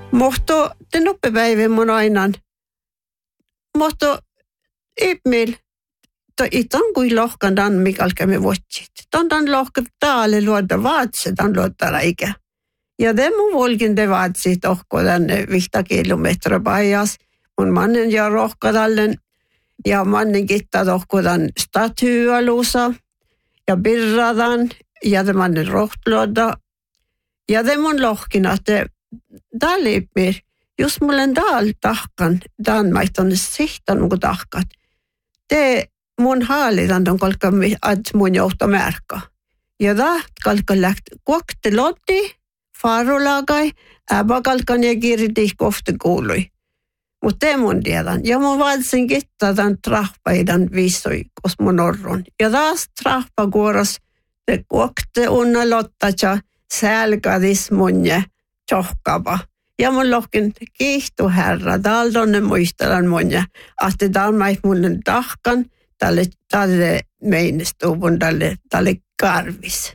Mutta den oppepäivän mun aina. Mutta Emil, itan kuin lohkan dan mikalkemme vuotsit. Dan lohkan täällä luoda vaatse, dan luoda reikä. Ja det mun volkin det vaatsit ohko tänne 5 kilometriä päivässä. Mun mannen ja rohkadallen ja mannen kittaa ohko tän statyalusa ja birradan ja det mannen rohtluoda. Ja det mun lohkin, että täällä jos mulla on täällä tahkan, tämän maitton sihtan kun tahkat. Det mun haalitan on kolka, että mun johtomärkka. Ja tämä kalka lähti kuokti lotti, farulagai, äpäkalkan ja kirti kohti kuului. Mutta te mun tiedän. Ja mun vaatsin kittaa tämän trahpaidan viisoi, koska mun orron. Ja taas trahpakuoros, te kuokti unna lottatja, sälkädis mun ja tjohkapa. Ja mun lohkin kiihtu herra, täällä on ne muistelan mun ja että täällä mun tahkan, tälle meinistuvun, tälle karvis.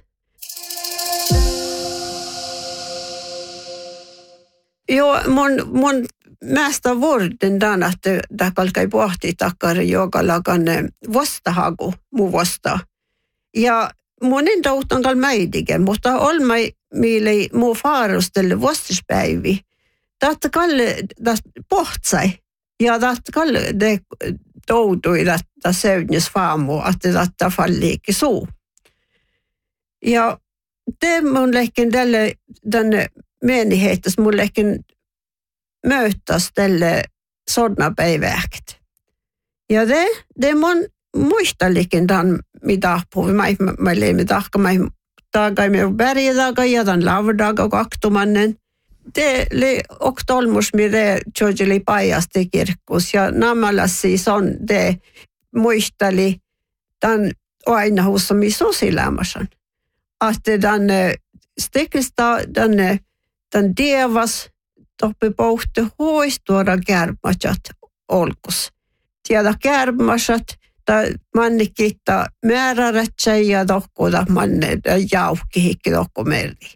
Joo, mun mästä vuoden tämän, että tämä kalkai pohti takkari, joka lakan vastahaku mun vasta. Ja monen toutan kal mäidiken, mutta olmai mieli muu faarustelle vastuspäivi. Tätä kalle pohtsai. Ja tätä kalle de toutui tätä seudnis faamu, että tätä falliikki suu. Ja te mun lehken tänne menighetes mun lehken mööttäs tälle sodnapäiväkt. Ja det mun muistalikin tämän mitä puhui. Mä leimme tahka, mä taakaimme bergdaga ja tämän lavdaga kaktumannen. Det oli oktolmus mire Georgeli Pajasti kirkkus ja namalasi son det muistali tämän aina huussa missä osilämässä. Että tämän stekistä tämän dievas toppi pohti huistuoda kärpäsät olkus. Tiedä kärpäsät manne kiittää määrärätsä ja tohkuuta manne jauhki hikki tohku merri.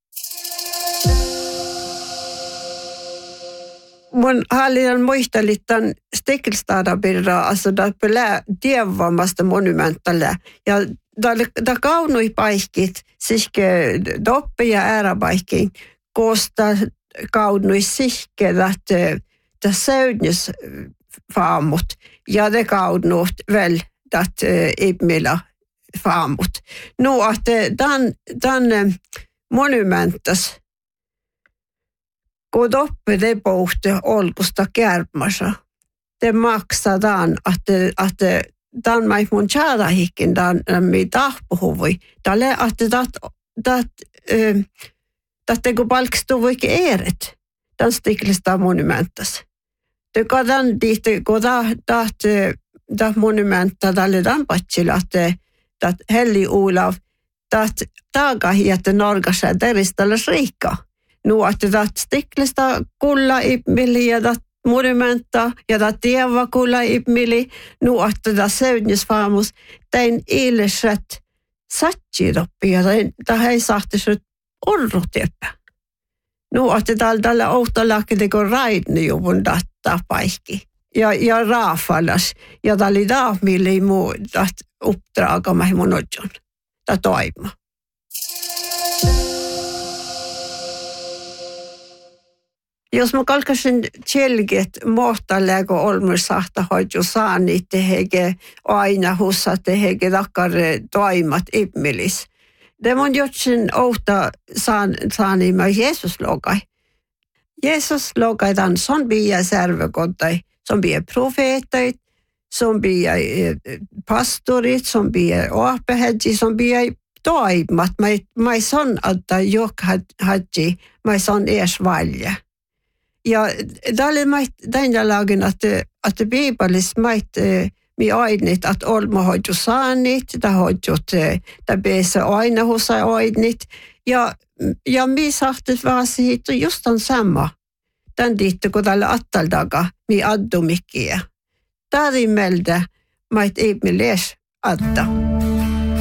Mun hallin muisteli tämän Stikkelstadabirraa, alltså där pelää dievamasta monumentalla. Ja där kaunui paiskit, siske doppe ja ääräpaikin, kosta kaunui siske, että seudnis faamut. Ja det kaunut väl att Emila faamut. Nu att den monumentas kun doppe det pohti olkusta kärpmässä. Det maksataan, että tämän mai mun tjärähikin tämän mi tahpuhuvui. Tälle, että kun palkstuvuikin eeret, tämän stiklista monumentas. Tykä tämän diitti, kun tämä monumenta tälle tämän patsilla, että Helli Olav, että taakahi, että Norgassa teristellä riikkaa. Nu että tämä stiklista kulla ipmili ja tämä monumenta ja tämä tieva kulla ipmili. Nu että tämä seudnisfaamus, tein ilset satsidoppi ja tämä ei saatti sut orrutiepä. Nu että tällä ouhtolakki kun raidni juvun datta paikki. Ja raafalas. Ja tämä oli daamili muu uppdragama mun odjon. Tämä toima. Jos mä kalkasin tjelget mohtalle, kun olmus sahta hoidju saani, tehege aina hussa, tehege takkar toimat ipmilis. Det mun jotsin outa saani mä Jeesus logai. Jeesus logai tämän son biä särvekodai, son biä profeetait, son biä pastorit, son biä oapehedji, son biä toimat. Mä son että jok hadji, mä son ees valja. Ja täällä tänä lagen, että Bibelissa mi ainit, että olma hoidju saanit, ta hoidjut, ta beese aina husa ainit. Ja mi sahtis vaan siitä just on sama. Tän diitte, kun tällä attaldaga, mi addumikkiä. Täällä melda, mait ei me lees adda.